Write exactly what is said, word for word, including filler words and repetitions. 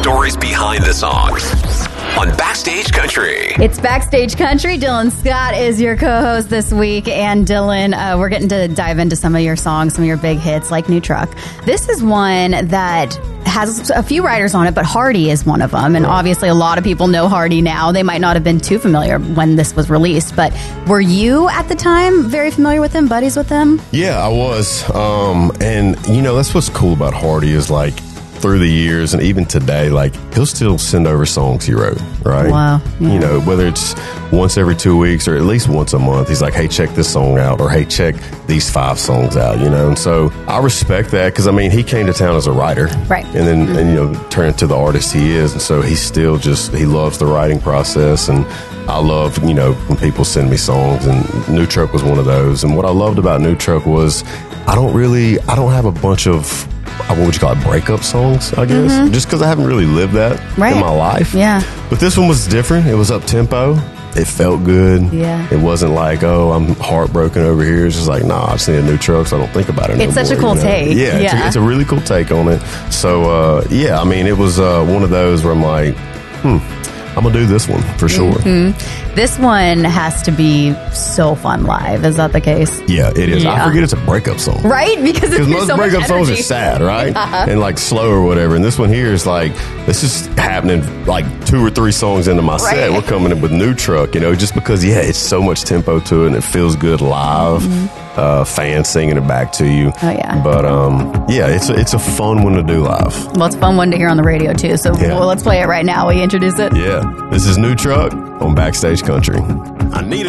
stories behind the songs on Backstage Country. It's Backstage Country. Dylan Scott is your co-host this week. And Dylan, uh, we're getting to dive into some of your songs, some of your big hits like New Truck. This is one that has a few writers on it, but Hardy is one of them. And obviously a lot of people know Hardy now. They might not have been too familiar when this was released, but were you at the time very familiar with him, buddies with him? Yeah, I was. Um, and, you know, that's what's cool about Hardy is like, through the years and even today, like he'll still send over songs he wrote, right? Wow. Yeah. You know, whether it's once every two weeks or at least once a month, he's like, hey, check this song out, or hey, check these five songs out, you know? And so I respect that because, I mean, he came to town as a writer. Right. And then, mm-hmm. and, you know, turned into the artist he is. And so he's still just, he loves the writing process. And I love, you know, when people send me songs, and New Truck was one of those. And what I loved about New Truck was I don't really, I don't have a bunch of, what would you call it, breakup songs, I guess, mm-hmm. just because I haven't really lived that right. in my life. Yeah. But this one was different. It was up tempo. It felt good. Yeah. It wasn't like, oh, I'm heartbroken over here. It's just like, nah, I just need a new truck, so I don't think about it. It's no such more, a cool you know? take. Yeah, yeah. It's, a, it's a really cool take on it. So, uh, yeah, I mean, it was uh, one of those where I'm like, hmm. I'm going to do this one for sure. Mm-hmm. This one has to be so fun live. Is that the case? Yeah, it is. Yeah. I forget it's a breakup song. Right? Because it's most so breakup much songs energy. are sad, right? Yeah. And like slow or whatever. And this one here is like, this is happening like two or three songs into my right. set. We're coming in with New Truck, you know, just because, yeah, it's so much tempo to it and it feels good live. Mm-hmm. Uh, fans singing it back to you. Oh, yeah. But, um, yeah, it's a, it's a fun one to do live. Well, it's a fun one to hear on the radio, too. So yeah. well, let's play it right now. Will you introduce it? Yeah. This is New Truck on Backstage Country. I need